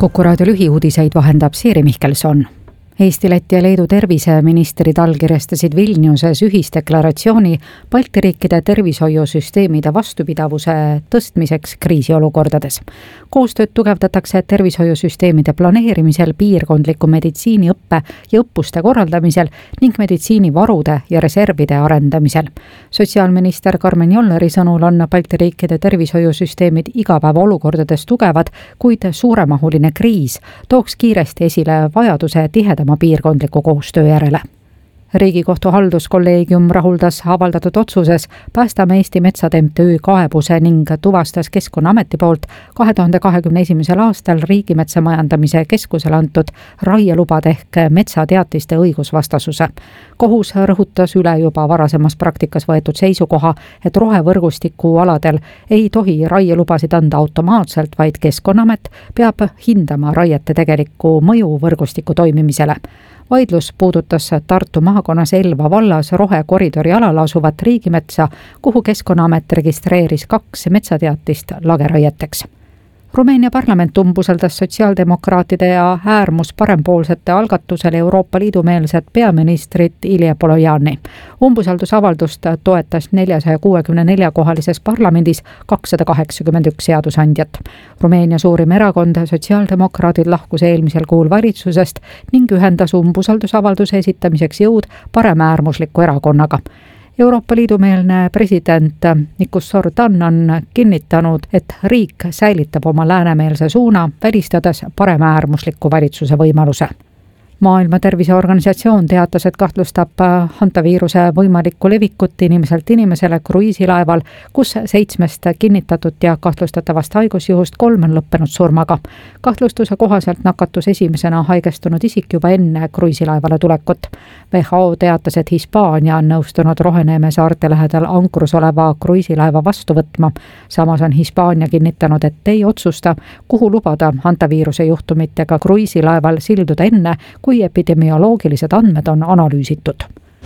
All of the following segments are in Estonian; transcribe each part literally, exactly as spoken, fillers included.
Kuku raadio lühiuudiseid vahendab Siiri Mihkelson. Eesti, Läti ja Leedu terviseministrid allkirjastasid Vilniuses ühisdeklaratsiooni Balti riikide tervishoiusüsteemide vastupidavuse tõstmiseks kriisiolukordades. Koostööd tugevdatakse tervishoiusüsteemide planeerimisel, piirkondliku meditsiiniõppe ja õppuste korraldamisel ning meditsiinivarude ja reservide arendamisel. Sotsiaalminister Karmen Jolleri sõnul on Balti riikide tervishoiusüsteemid igapäevaolukordades tugevad, kuid suuremahuline kriis tooks kiiresti esile vajaduse tihedama piirkondliku koostöö järele. Riigikohtu halduskolleegium rahuldas avaldatud otsuses Päästame Eesti Metsad M T Ö kaebuse ning tuvastas Keskkonnaameti poolt kahe tuhande kahekümne esimesel aastal Riigimetsa majandamise keskusele antud raielubade ehk metsateatiste õigusvastasuse. Kohus rõhutas üle juba varasemas praktikas võetud seisukoha, et rohevõrgustiku aladel ei tohi raielubasid anda automaatselt, vaid Keskkonnaamet peab hindama raiete tegelikku mõju võrgustiku toimimisele. Vaidlus puudutas Tartu maakonnas Elva vallas rohekoridori alal asuvat riigimetsa, kuhu Keskkonnaamet registreeris kaks metsateatist lageraieteks. Rumeenia parlament umbusaldas sotsiaaldemokraatide ja äärmus parempoolsete algatusel Euroopa Liidu meelset peaministrit Ilje Polojani. Umbusaldusavaldust toetas neljsasaja kuuekümne nelja kohalises parlamendis kakssada kaheksakümmend üks seadusandjat. Rumeenia suurim erakond sotsiaaldemokraadid lahkus eelmisel kuul valitsusest ning ühendas umbusaldusavalduse esitamiseks jõud paremäärmusliku erakonnaga. Euroopa Liidu meelne president Nikos Sordan on kinnitanud, et riik säilitab oma läänemeelse suuna, välistades paremäärmusliku valitsuse võimaluse. Maailma Terviseorganisatsioon teatas, et kahtlustab hantaviiruse võimalikku levikut inimeselt inimesele kruiisilaeval, kus seitsmest kinnitatud ja kahtlustatavast haigusjuhust kolm on lõppenud surmaga. Kahtlustuse kohaselt nakatus esimesena haigestunud isik juba enne kruiisilaevale tulekut. W H O teatas, et Hispaania on nõustunud Roheneeme saarte lähedal ankrus oleva kruiisilaeva vastu võtma. Samas on Hispaania kinnitanud, et ei otsusta, kuhu lubada hantaviiruse juhtumitega kruiisilaeval silduda enne, kui epidemioloogilised andmed on analüüsitud.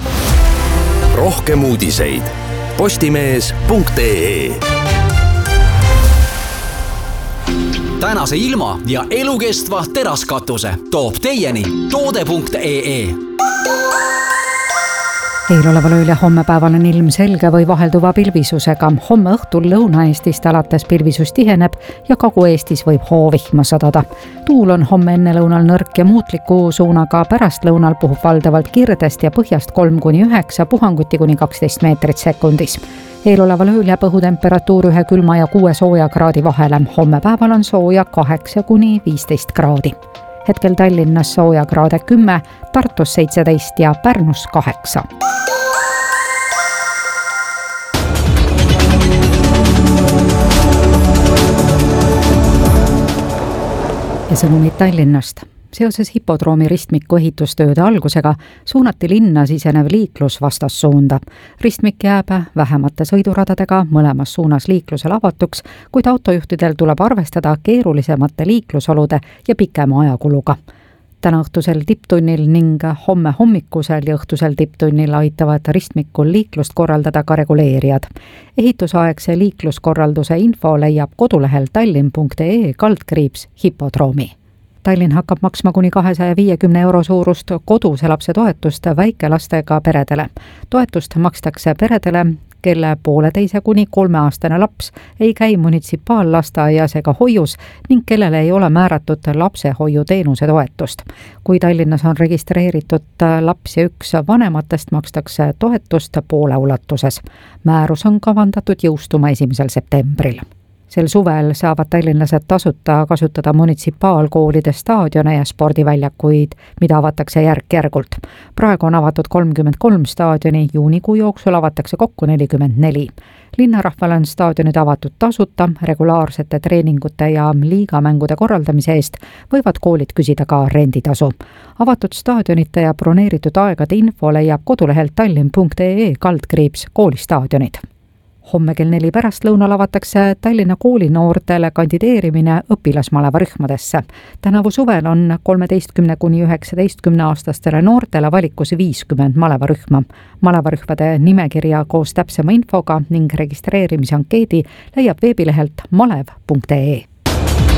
Rohkem uudiseid postimees punkt ee. Tänase ilma ja elukestva teraskatuse toob teieni toode punkt ee. Eeloleval ööl ja homme päeval on ilm selge või vahelduva pilvisusega. Homme õhtul Lõuna-Eestist alates pilvisus tiheneb ja Kagu-Eestis võib hoovihma sadada. Tuul on homme enne lõunal nõrk ja muutliku suunaga, pärast lõunal puhub valdavalt kirdest ja põhjast kolm kuni üheksa, puhanguti kuni kaksteist meetrit sekundis. Eeloleval ööl jääb õhutemperatuur ühe külma ja kuue sooja kraadi vahele. Homme päeval on sooja kaheksa kuni viisteist kraadi. Hetkel Tallinnas sooja kraade kümme, Tartus seitseteist ja Pärnus kaheksa. Ja sõnumid Tallinnast. Seoses hipodroomi ristmiku ehitustööde algusega suunati linna sisenev liiklus vastassuunda. Ristmik jääb vähemate sõiduradadega mõlemas suunas liiklusel avatuks, kuid autojuhtidel tuleb arvestada keerulisemate liiklusolude ja pikema ajakuluga. Täna õhtusel tipptunnil ning homme hommikusel ja õhtusel tipptunnil aitavad ristmikul liiklust korraldada ka reguleerijad. Ehitusaegse liikluskorralduse info leiab kodulehel tallinn punkt ee kaldkriips hipodroomi. Tallinn hakkab maksma kuni kahesaja viiekümne euro suurust koduse lapse toetust väikelastega peredele. Toetust makstakse peredele, kelle pooleteise kuni kolmeaastane laps ei käi munitsipaallasteaias ega hoius ning kellele ei ole määratud lapsehoiuteenuse toetust. Kui Tallinnas on registreeritud laps ja üks vanematest, makstakse toetust poole ulatuses. Määrus on kavandatud jõustuma esimesel septembril. Sel suvel saavad tallinlased tasuta kasutada munitsipaalkoolide staadione ja spordiväljakuid, mida avatakse järk-järgult. Praegu on avatud kolmkümmend kolm staadioni, juunikuu jooksul avatakse kokku nelikümmend neli. Linnarahvale on staadionid avatud tasuta, regulaarsete treeningute ja liigamängude korraldamise eest võivad koolid küsida ka renditasu. Avatud staadionite ja broneeritud aegade info leiab kodulehelt tallinn punkt ee kaldkriips koolistaadionid. Homme kell neli pärastlõunal avatakse Tallinna koolinoortele kandideerimine õpilasmalevarühmadesse. Tänavu suvel on kolmeteistkümne kuni üheksateistkümne aastastele noortele valikus viiskümmend malevarühma. Malevarühmade nimekirja koos täpsema infoga ning registreerimisankeedi leiab veebilehelt malev punkt ee.